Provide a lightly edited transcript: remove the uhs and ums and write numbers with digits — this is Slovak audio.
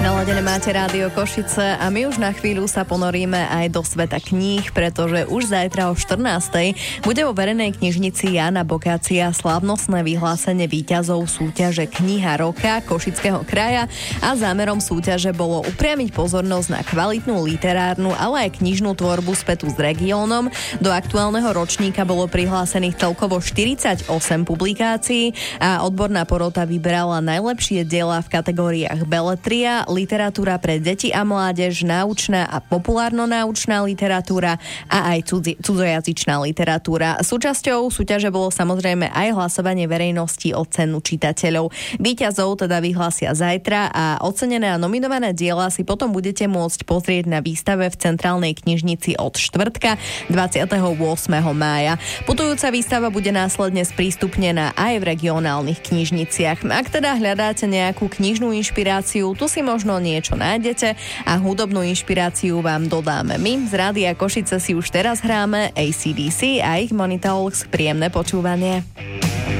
Naladené máte Rádio Košice a my už na chvíľu sa ponoríme aj do sveta kníh, pretože už zajtra o 14:00 bude vo verejnej knižnici Jána Bokácia slávnostné vyhlásenie víťazov súťaže Kniha roka Košického kraja a zámerom súťaže bolo upriamiť pozornosť na kvalitnú literárnu, ale aj knižnú tvorbu spätú s regiónom. Do aktuálneho ročníka bolo prihlásených celkovo 48 publikácií a odborná porota vybrala najlepšie diela v kategóriách beletria, literatúra pre deti a mládež, náučná a populárno-náučná literatúra a aj cudzojazyčná literatúra. Súčasťou súťaže bolo samozrejme aj hlasovanie verejnosti o cenu čitateľov. Víťazov teda vyhlásia zajtra a ocenené a nominované diela si potom budete môcť pozrieť na výstave v Centrálnej knižnici od štvrtka 28. mája. Putujúca výstava bude následne sprístupnená aj v regionálnych knižniciach. Ak teda hľadáte nejakú knižnú inšpiráciu, tu si možno niečo nájdete a hudobnú inšpiráciu vám dodáme my. Z Rádia Košice si už teraz hráme AC/DC a ich Money Talks. Príjemné počúvanie.